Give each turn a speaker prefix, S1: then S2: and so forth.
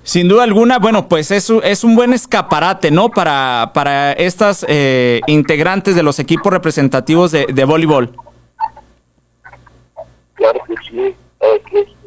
S1: Sin duda alguna, bueno, pues es un buen escaparate, ¿no? Para estas integrantes de los equipos representativos de voleibol.
S2: Claro que sí, que